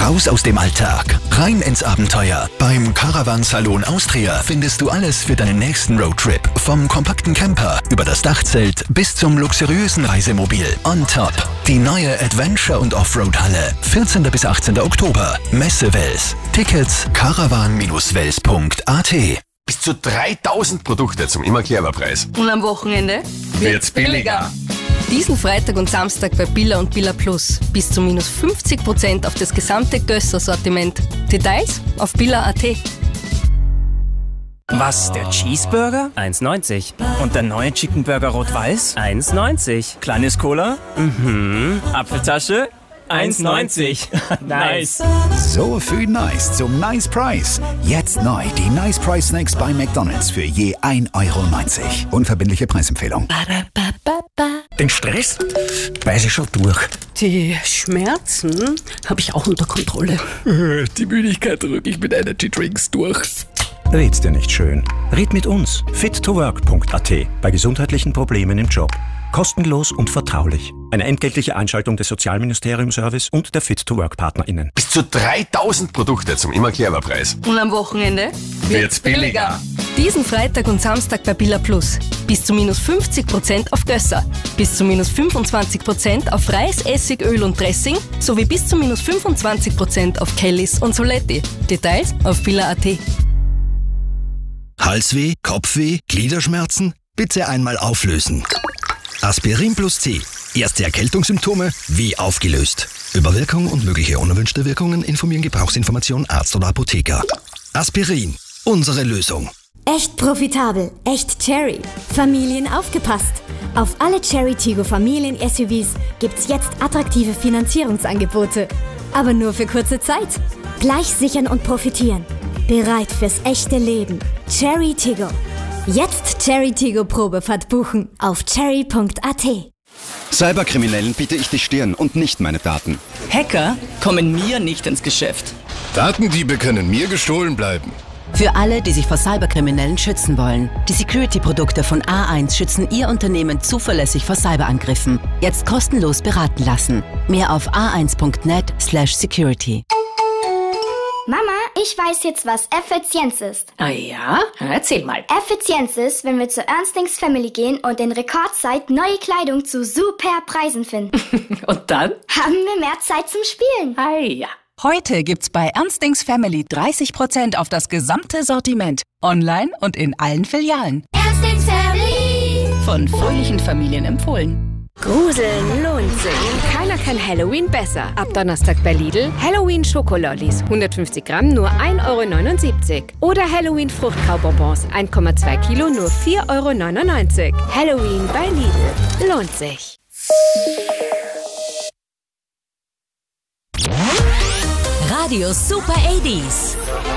Raus aus dem Alltag, rein ins Abenteuer. Beim Caravan Salon Austria findest du alles für deinen nächsten Roadtrip. Vom kompakten Camper über das Dachzelt bis zum luxuriösen Reisemobil. On top die neue Adventure- und Offroad-Halle. 14. bis 18. Oktober. Messe Wels. Tickets caravan-wels.at. Bis zu 3000 Produkte zum immer Clever-Preis. Und am Wochenende Wird's billiger. Diesen Freitag und Samstag bei Billa und Billa Plus. Bis zu minus 50% auf das gesamte Gösser-Sortiment. Details auf billa.at. Was, der Cheeseburger? 1,90. Und der neue Chicken Burger Rot-Weiß? 1,90. Kleines Cola? Apfeltasche? 1,90. Nice. So viel Nice zum Nice Price. Jetzt neu die Nice Price Snacks bei McDonald's für je 1,90 €. Unverbindliche Preisempfehlung. Den Stress weiß ich schon durch. Die Schmerzen habe ich auch unter Kontrolle. Die Müdigkeit drücke ich mit Energy Drinks durch. Red's dir nicht schön. Red mit uns. fit2work.at bei gesundheitlichen Problemen im Job. Kostenlos und vertraulich. Eine entgeltliche Einschaltung des Sozialministerium-Service und der Fit2Work-PartnerInnen. Bis zu 3000 Produkte zum immer Clever-Preis. Und am Wochenende Wird's billiger. Diesen Freitag und Samstag bei Billa Plus. Bis zu minus 50% auf Gösser. Bis zu minus 25% auf Reis, Essig, Öl und Dressing. Sowie bis zu minus 25% auf Kellys und Soletti. Details auf billa.at. Halsweh, Kopfweh, Gliederschmerzen? Bitte einmal auflösen. Aspirin plus C. Erste Erkältungssymptome wie aufgelöst. Über Wirkung und mögliche unerwünschte Wirkungen informieren Gebrauchsinformation Arzt oder Apotheker. Aspirin. Unsere Lösung. Echt profitabel, echt Cherry. Familien aufgepasst. Auf alle Cherry Tiggo Familien-SUVs gibt's jetzt attraktive Finanzierungsangebote. Aber nur für kurze Zeit. Gleich sichern und profitieren. Bereit fürs echte Leben. Cherry Tiggo. Jetzt Cherry Tiggo Probefahrt buchen auf cherry.at. Cyberkriminellen biete ich die Stirn und nicht meine Daten. Hacker kommen mir nicht ins Geschäft. Datendiebe können mir gestohlen bleiben. Für alle, die sich vor Cyberkriminellen schützen wollen. Die Security-Produkte von A1 schützen Ihr Unternehmen zuverlässig vor Cyberangriffen. Jetzt kostenlos beraten lassen. Mehr auf a1.net/security. Mama, ich weiß jetzt, was Effizienz ist. Ah ja? Erzähl mal. Effizienz ist, wenn wir zu Ernstings Family gehen und in Rekordzeit neue Kleidung zu super Preisen finden. Und dann? Haben wir mehr Zeit zum Spielen. Ah ja. Heute gibt's bei Ernstings Family 30% auf das gesamte Sortiment. Online und in allen Filialen. Ernstings Family. Von fröhlichen Familien empfohlen. Gruseln lohnt sich. Keiner kann Halloween besser. Ab Donnerstag bei Lidl Halloween Schokolollis. 150 Gramm nur 1,79 €. Oder Halloween Fruchtkaubonbons. 1,2 Kilo nur 4,99 €. Halloween bei Lidl. Lohnt sich. Radio Super 80s.